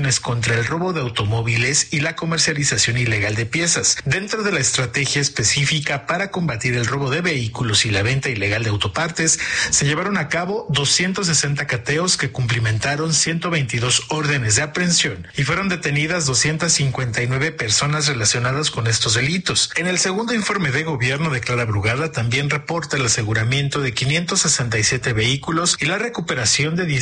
acciones contra el robo de automóviles y la comercialización ilegal de piezas. Dentro de la estrategia específica para combatir el robo de vehículos y la venta ilegal de autopartes, se llevaron a cabo 260 cateos que cumplimentaron 122 órdenes de aprehensión y fueron detenidas 259 personas relacionadas con estos delitos. En el segundo informe de gobierno de Clara Brugada también reporta el aseguramiento de 567 vehículos y la recuperación de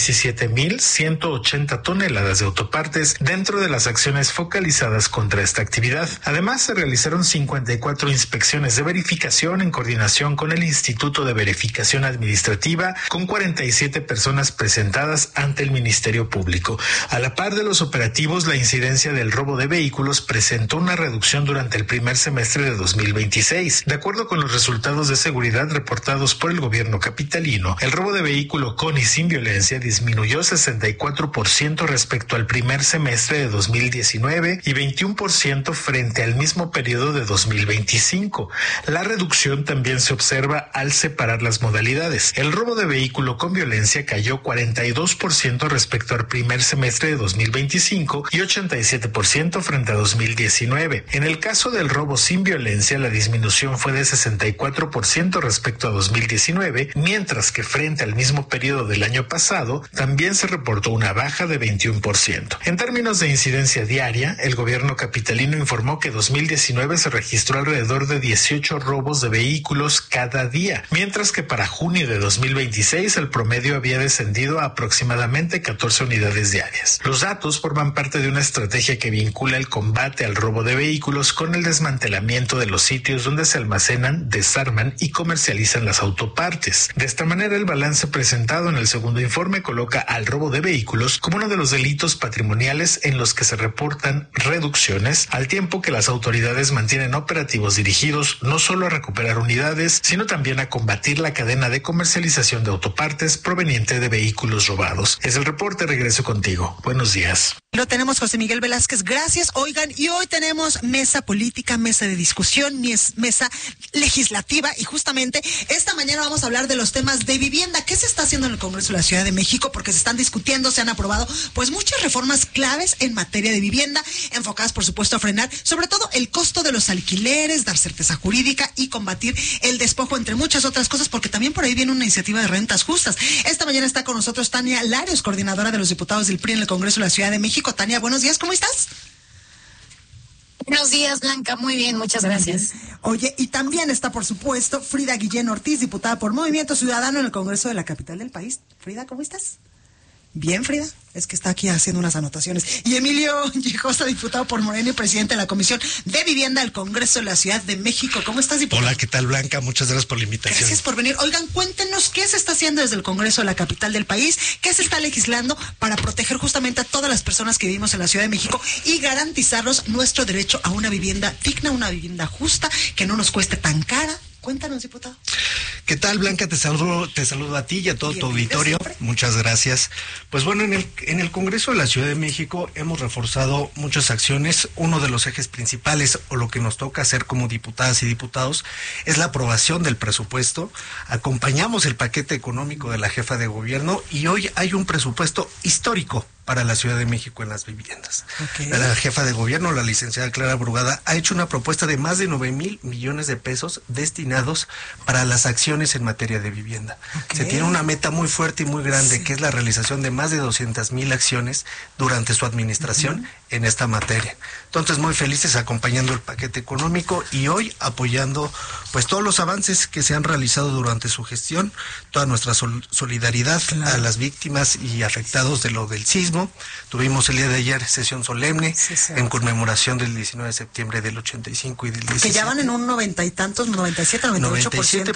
17,180 toneladas de autopartes dentro de las acciones focalizadas contra esta actividad. Además, se realizaron 54 inspecciones de verificación en coordinación con el Instituto de Verificación Administrativa, con 47 personas presentadas ante el Ministerio Público. A la par de los operativos, la incidencia del robo de vehículos presentó una reducción durante el primer semestre de 2026. De acuerdo con los resultados de seguridad reportados por el gobierno capitalino, el robo de vehículo con y sin violencia disminuyó 64% respecto al primer semestre de 2019 y 21% frente al mismo periodo de 2025. La reducción también se observa al separar las modalidades. El robo de vehículo con violencia cayó 42% respecto al primer semestre de 2025 y 87% frente a 2019. En el caso del robo sin violencia, la disminución fue de 64% respecto a 2019, mientras que frente al mismo periodo del año pasado también se reportó una baja de 21%. En términos de incidencia diaria, el gobierno capitalino informó que 2019 se registró alrededor de 18 robos de vehículos cada día, mientras que para junio de 2026 el promedio había descendido a aproximadamente 14 unidades diarias. Los datos forman parte de una estrategia que vincula el combate al robo de vehículos con el desmantelamiento de los sitios donde se almacenan, desarman y comercializan las autopartes. De esta manera, el balance presentado en el segundo informe coloca al robo de vehículos como uno de los delitos patrimoniales en los que se reportan reducciones, al tiempo que las autoridades mantienen operativos dirigidos no solo a recuperar unidades, sino también a combatir la cadena de comercialización de autopartes proveniente de vehículos robados. Es el reporte, regreso contigo. Buenos días. Lo tenemos, José Miguel Velázquez, gracias. Oigan, y hoy tenemos mesa política, mesa de discusión, mesa legislativa, y justamente esta mañana vamos a hablar de los temas de vivienda. ¿Qué se está haciendo en el Congreso de la Ciudad de México? Porque se están discutiendo, se han aprobado pues muchas reformas claves en materia de vivienda, enfocadas por supuesto a frenar sobre todo el costo de los alquileres, dar certeza jurídica y combatir el despojo, entre muchas otras cosas, porque también por ahí viene una iniciativa de rentas justas. Esta mañana está con nosotros Tania Larios, coordinadora de los diputados del PRI en el Congreso de la Ciudad de México. Tania, buenos días, ¿cómo estás? Buenos días, Blanca, muy bien, muchas gracias. Oye, y también está, por supuesto, Frida Guillén Ortiz, diputada por Movimiento Ciudadano en el Congreso de la capital del país. Frida, ¿cómo estás? Bien, Frida, es que está aquí haciendo unas anotaciones. Y Emilio Hinojosa, diputado por Morena y presidente de la Comisión de Vivienda del Congreso de la Ciudad de México. ¿Cómo estás, diputado? Hola, ¿qué tal, Blanca? Muchas gracias por la invitación. Gracias por venir. Oigan, cuéntenos qué se está haciendo desde el Congreso de la capital del país, qué se está legislando para proteger justamente a todas las personas que vivimos en la Ciudad de México y garantizarnos nuestro derecho a una vivienda digna, una vivienda justa, que no nos cueste tan cara. Cuéntanos, diputado. ¿Qué tal, Blanca? Te saludo a ti y a todo tu auditorio. Siempre. Muchas gracias. Pues bueno, en el Congreso de la Ciudad de México hemos reforzado muchas acciones. Uno de los ejes principales, o lo que nos toca hacer como diputadas y diputados, es la aprobación del presupuesto. Acompañamos el paquete económico de la jefa de gobierno y hoy hay un presupuesto histórico para la Ciudad de México en las viviendas. Okay. La jefa de gobierno, la licenciada Clara Brugada, ha hecho una propuesta de más de 9,000 millones de pesos destinados para las acciones en materia de vivienda. Okay. Se tiene una meta muy fuerte y muy grande, que es la realización de más de 200,000 acciones durante su administración en esta materia. Entonces, muy felices acompañando el paquete económico y hoy apoyando pues todos los avances que se han realizado durante su gestión, toda nuestra solidaridad a las víctimas y afectados de lo del sismo. Tuvimos el día de ayer sesión solemne en conmemoración del 19 de septiembre del 85 y del 17. Que ya van en un 90 y tantos, 97, 98%,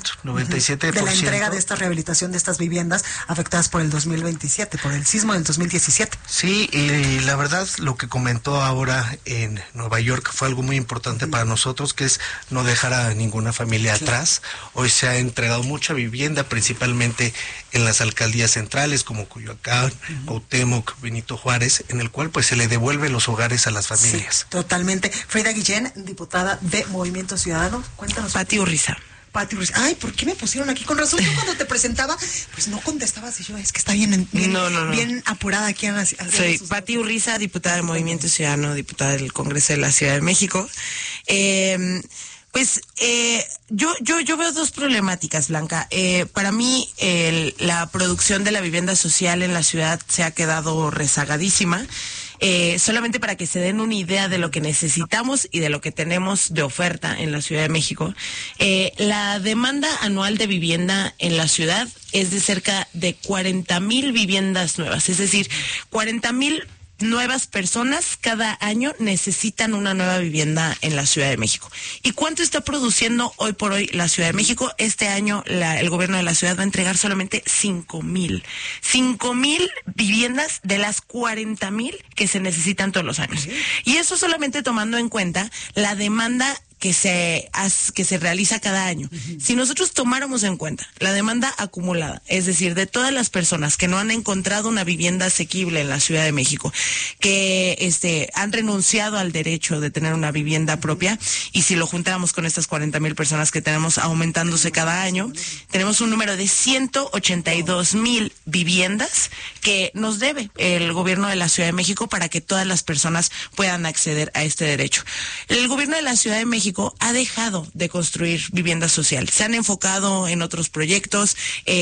97%. De la entrega de esta rehabilitación de estas viviendas afectadas por el 2027, por el sismo del 2017. Sí, y la verdad, lo que comentó ahora en Nueva York fue algo muy importante para nosotros, que es no dejar a ninguna familia atrás. Hoy se ha entregado mucha vivienda, principalmente en las alcaldías centrales como Coyoacán, Cuauhtémoc, Benito Juárez, en el cual pues se le devuelve los hogares a las familias. Sí, totalmente. Frida Guillén, diputada de Movimiento Ciudadano, cuéntanos. Pati Urriza. Pati Ruiz. Ay, ¿por qué me pusieron aquí? Con razón, yo cuando te presentaba, pues no contestabas y yo, es que está bien apurada aquí. Soy Pati Urriza, diputada del Movimiento Ciudadano, diputada del Congreso de la Ciudad de México. Yo veo dos problemáticas, Blanca. Para mí, la producción de la vivienda social en la ciudad se ha quedado rezagadísima. Solamente para que se den una idea de lo que necesitamos y de lo que tenemos de oferta en la Ciudad de México, la demanda anual de vivienda en la ciudad es de cerca de 40,000 viviendas nuevas, es decir, 40,000 nuevas personas cada año necesitan una nueva vivienda en la Ciudad de México. ¿Y cuánto está produciendo hoy por hoy la Ciudad de México? Este año el gobierno de la ciudad va a entregar solamente 5,000 viviendas de las 40,000 que se necesitan todos los años. Y eso solamente tomando en cuenta la demanda que se realiza cada año. Si nosotros tomáramos en cuenta la demanda acumulada, es decir, de todas las personas que no han encontrado una vivienda asequible en la Ciudad de México, que han renunciado al derecho de tener una vivienda propia, y si lo juntamos con estas 40,000 personas que tenemos aumentándose cada año, tenemos un número de 182,000 viviendas que nos debe el gobierno de la Ciudad de México para que todas las personas puedan acceder a este derecho. El gobierno de la Ciudad de México ha dejado de construir vivienda social. Se han enfocado en otros proyectos,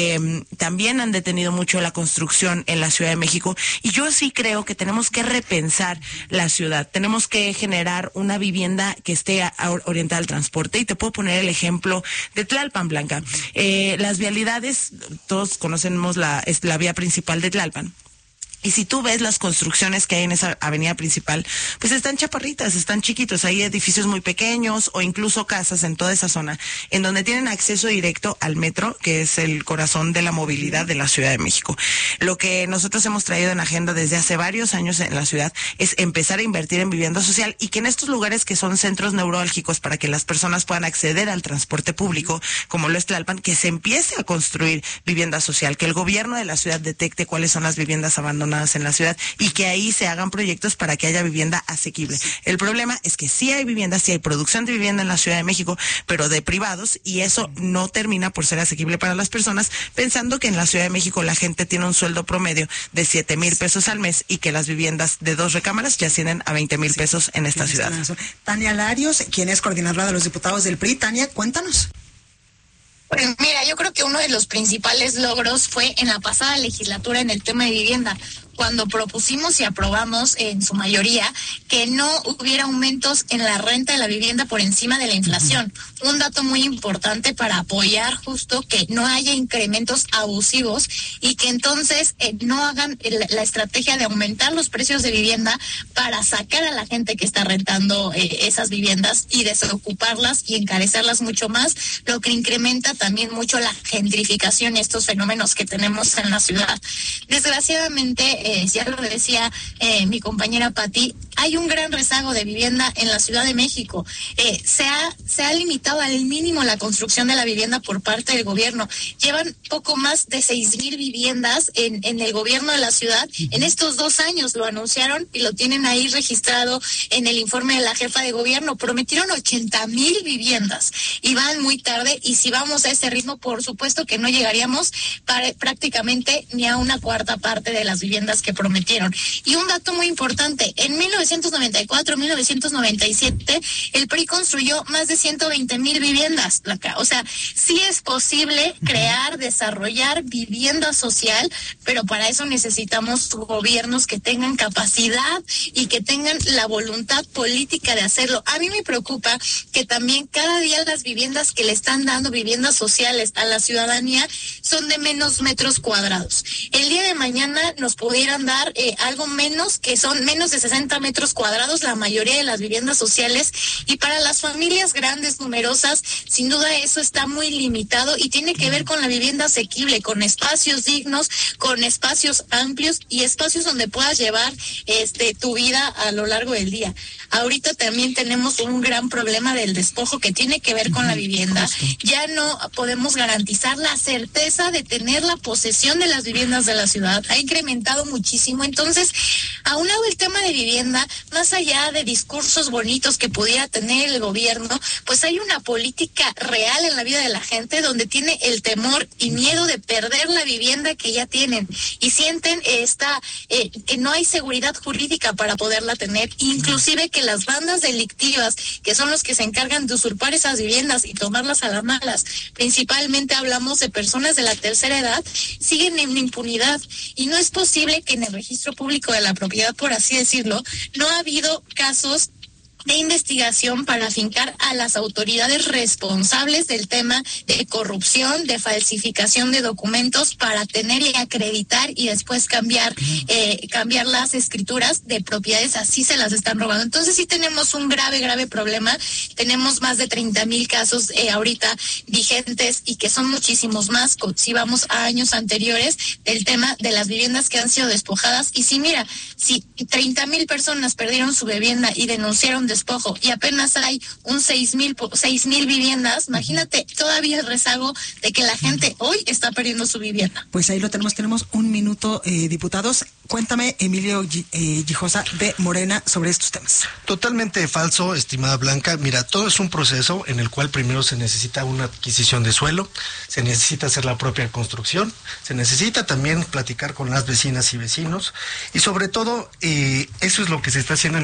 también han detenido mucho la construcción en la Ciudad de México, y yo sí creo que tenemos que repensar la ciudad. Tenemos que generar una vivienda que esté orientada al transporte, y te puedo poner el ejemplo de Tlalpan, Blanca. Las vialidades, todos conocemos la vía principal de Tlalpan. Y si tú ves las construcciones que hay en esa avenida principal, pues están chaparritas, están chiquitos, hay edificios muy pequeños o incluso casas en toda esa zona, en donde tienen acceso directo al metro, que es el corazón de la movilidad de la Ciudad de México. Lo que nosotros hemos traído en agenda desde hace varios años en la ciudad es empezar a invertir en vivienda social, y que en estos lugares que son centros neurálgicos para que las personas puedan acceder al transporte público, como lo es Tlalpan, que se empiece a construir vivienda social, que el gobierno de la ciudad detecte cuáles son las viviendas abandonadas en la ciudad y que ahí se hagan proyectos para que haya vivienda asequible. Sí. El problema es que sí hay vivienda, sí hay producción de vivienda en la Ciudad de México, pero de privados, y eso no termina por ser asequible para las personas, pensando que en la Ciudad de México la gente tiene un sueldo promedio de 7,000 pesos al mes y que las viviendas de 2 recámaras ya ascienden a 20,000 pesos en esta ciudad. Tania Larios, quien es coordinadora de los diputados del PRI. Tania, cuéntanos. Pues mira, yo creo que uno de los principales logros fue en la pasada legislatura en el tema de vivienda, cuando propusimos y aprobamos en su mayoría que no hubiera aumentos en la renta de la vivienda por encima de la inflación. Un dato muy importante para apoyar justo que no haya incrementos abusivos y que entonces no hagan la estrategia de aumentar los precios de vivienda para sacar a la gente que está rentando esas viviendas y desocuparlas y encarecerlas mucho más, lo que incrementa también mucho la gentrificación y estos fenómenos que tenemos en la ciudad. Desgraciadamente, ya lo decía mi compañera Pati, hay un gran rezago de vivienda en la Ciudad de México. Se ha limitado al mínimo la construcción de la vivienda por parte del gobierno. Llevan poco más de 6,000 viviendas en el gobierno de la ciudad. En estos 2 años lo anunciaron y lo tienen ahí registrado en el informe de la jefa de gobierno. Prometieron 80,000 viviendas y van muy tarde, y si vamos a ese ritmo, por supuesto que no llegaríamos prácticamente ni a una cuarta parte de las viviendas que prometieron. Y un dato muy importante, en 1997, el PRI construyó más de 120,000 viviendas, o sea, sí es posible crear, desarrollar vivienda social, pero para eso necesitamos gobiernos que tengan capacidad y que tengan la voluntad política de hacerlo. A mí me preocupa que también cada día las viviendas que le están dando, viviendas sociales a la ciudadanía, son de menos metros cuadrados. El día de mañana nos pudieran dar algo menos, que son menos de 60 metros cuadrados la mayoría de las viviendas sociales, y para las familias grandes, numerosas, sin duda eso está muy limitado y tiene que ver con la vivienda asequible, con espacios dignos, con espacios amplios y espacios donde puedas llevar tu vida a lo largo del día. Ahorita también tenemos un gran problema del despojo que tiene que ver con la vivienda. Ya no podemos garantizar la certeza de tener la posesión de las viviendas de la ciudad. Ha incrementado muchísimo. Entonces, a un lado del tema de vivienda, más allá de discursos bonitos que pudiera tener el gobierno, pues hay una política real en la vida de la gente donde tiene el temor y miedo de perder la vivienda que ya tienen y sienten que no hay seguridad jurídica para poderla tener, inclusive que las bandas delictivas, que son los que se encargan de usurpar esas viviendas y tomarlas a las malas, principalmente hablamos de personas de la tercera edad, siguen en impunidad y no es posible que en el registro público de la propiedad, por así decirlo, no ha habido casos de investigación para afincar a las autoridades responsables del tema de corrupción, de falsificación de documentos para tener y acreditar y después cambiar las escrituras de propiedades, así se las están robando. Entonces sí tenemos un grave problema, tenemos más de 30,000 casos ahorita vigentes y que son muchísimos más si vamos a años anteriores del tema de las viviendas que han sido despojadas. Y si 30,000 personas perdieron su vivienda y denunciaron despojo y apenas hay un 6,000 viviendas, imagínate todavía el rezago de que la gente hoy está perdiendo su vivienda. Pues ahí lo tenemos un minuto, diputados. Cuéntame, Emilio Hinojosa de Morena, sobre estos temas. Totalmente falso, estimada Blanca. Mira, todo es un proceso en el cual primero se necesita una adquisición de suelo, se necesita hacer la propia construcción, se necesita también platicar con las vecinas y vecinos y sobre todo eso es lo que se está haciendo en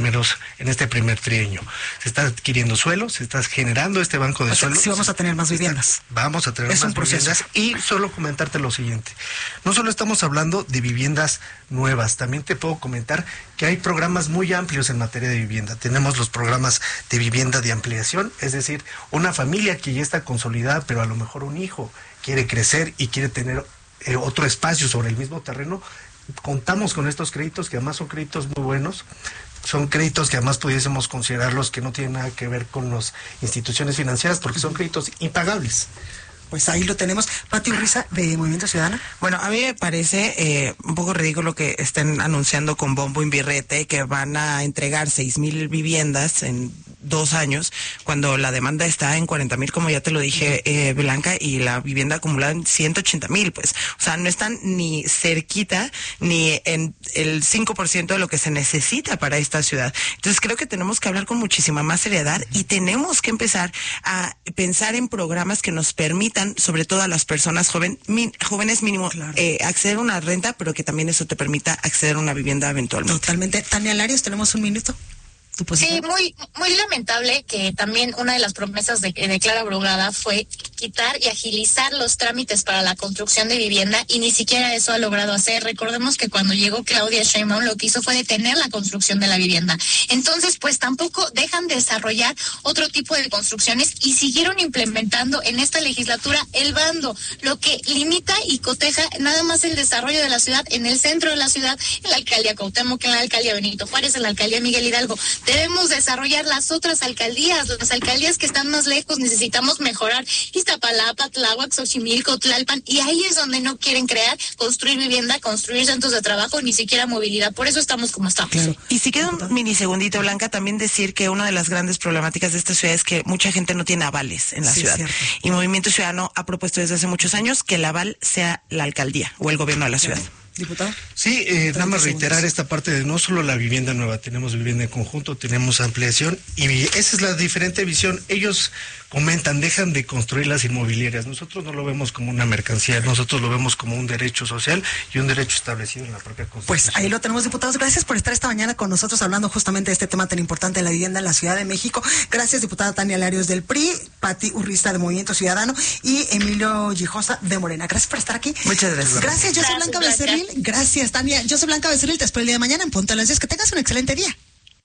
este primer trienio. Se está adquiriendo suelo, se está generando este banco de suelo. Sí, vamos a tener más viviendas. Vamos a tener más viviendas y solo comentarte lo siguiente. No solo estamos hablando de viviendas nuevas, también te puedo comentar que hay programas muy amplios en materia de vivienda. Tenemos los programas de vivienda de ampliación, es decir, una familia que ya está consolidada, pero a lo mejor un hijo quiere crecer y quiere tener otro espacio sobre el mismo terreno. Contamos con estos créditos, que además son créditos muy buenos. Son créditos que además pudiésemos considerarlos que no tienen nada que ver con las instituciones financieras porque son créditos impagables. Pues ahí lo tenemos. Pati Urriza, de Movimiento Ciudadano. Bueno, a mí me parece un poco ridículo que estén anunciando con bombo y birrete que van a entregar 6,000 viviendas en 2 años, cuando la demanda está en 40,000, como ya te lo dije, Blanca, y la vivienda acumulada en 180,000, pues. O sea, no están ni cerquita, ni en el 5% de lo que se necesita para esta ciudad. Entonces creo que tenemos que hablar con muchísima más seriedad y tenemos que empezar a pensar en programas que nos permitan, sobre todo a las personas jóvenes mínimo, claro, acceder a una renta, pero que también eso te permita acceder a una vivienda eventualmente. Totalmente. Tania Larios, tenemos un minuto. Sí, muy lamentable que también una de las promesas de Clara Brugada fue quitar y agilizar los trámites para la construcción de vivienda y ni siquiera eso ha logrado hacer. Recordemos que cuando llegó Claudia Sheinbaum lo que hizo fue detener la construcción de la vivienda. Entonces, pues tampoco dejan de desarrollar otro tipo de construcciones y siguieron implementando en esta legislatura el bando, lo que limita y coteja nada más el desarrollo de la ciudad en el centro de la ciudad, en la alcaldía Cuauhtémoc, en la alcaldía Benito Juárez, en la alcaldía Miguel Hidalgo. Debemos desarrollar las otras alcaldías, las alcaldías que están más lejos. Necesitamos mejorar Iztapalapa, Tláhuac, Xochimilco, Tlalpan, y ahí es donde no quieren construir vivienda, construir centros de trabajo, ni siquiera movilidad. Por eso estamos como estamos. Claro. Y si queda un minisegundito, Blanca, también decir que una de las grandes problemáticas de esta ciudad es que mucha gente no tiene avales en la ciudad. Y Movimiento Ciudadano ha propuesto desde hace muchos años que el aval sea la alcaldía o el gobierno de la ciudad. Diputado. Sí, nada más reiterar esta parte de no solo la vivienda nueva, tenemos vivienda en conjunto, tenemos ampliación y esa es la diferente visión. Ellos comentan, dejan de construir las inmobiliarias. Nosotros no lo vemos como una mercancía, nosotros lo vemos como un derecho social y un derecho establecido en la propia Constitución. Pues ahí lo tenemos, diputados. Gracias por estar esta mañana con nosotros hablando justamente de este tema tan importante de la vivienda en la Ciudad de México. Gracias, diputada Tania Larios del PRI, Pati Urriza de Movimiento Ciudadano y Emilio Hinojosa de Morena. Gracias por estar aquí. Muchas gracias. Gracias, yo soy Blanca Becerril. Gracias, Tania. Yo soy Blanca Becerril. Te espero el día de mañana en Ponte a las 10. Que tengas un excelente día.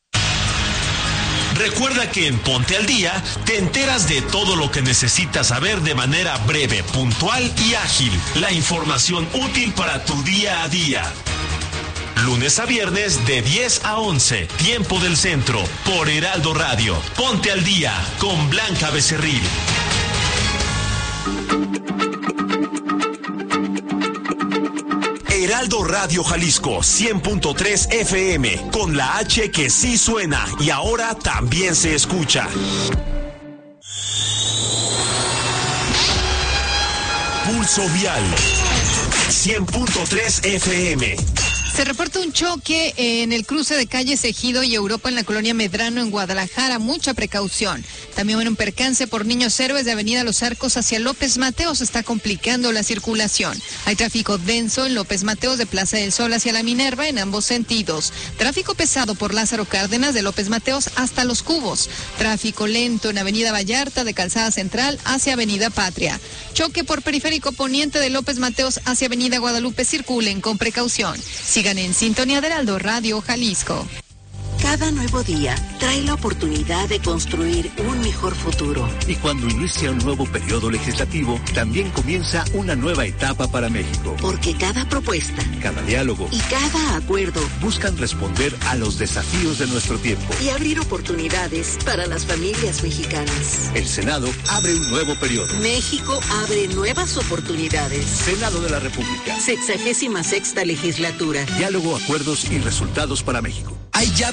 Recuerda que en Ponte al Día te enteras de todo lo que necesitas saber de manera breve, puntual y ágil. La información útil para tu día a día. Lunes a viernes de 10 a 11, tiempo del centro, por Heraldo Radio. Ponte al Día con Blanca Becerril. Heraldo Radio Jalisco 100.3 FM, con la H que sí suena y ahora también se escucha. Pulso Vial 100.3 FM. Se reporta un choque en el cruce de calles Ejido y Europa en la colonia Medrano en Guadalajara. Mucha precaución. También un percance por Niños Héroes de Avenida Los Arcos hacia López Mateos. Está complicando la circulación. Hay tráfico denso en López Mateos de Plaza del Sol hacia la Minerva en ambos sentidos. Tráfico pesado por Lázaro Cárdenas de López Mateos hasta Los Cubos. Tráfico lento en Avenida Vallarta de Calzada Central hacia Avenida Patria. Choque por Periférico Poniente de López Mateos hacia Avenida Guadalupe. Circulen con precaución. Sigan en sintonía de Heraldo Radio Jalisco. Cada nuevo día trae la oportunidad de construir un mejor futuro. Y cuando inicia un nuevo periodo legislativo, también comienza una nueva etapa para México. Porque cada propuesta, cada diálogo y cada acuerdo buscan responder a los desafíos de nuestro tiempo y abrir oportunidades para las familias mexicanas. El Senado abre un nuevo periodo. México abre nuevas oportunidades. Senado de la República. 66ª legislatura. Diálogo, acuerdos y resultados para México. Hay ya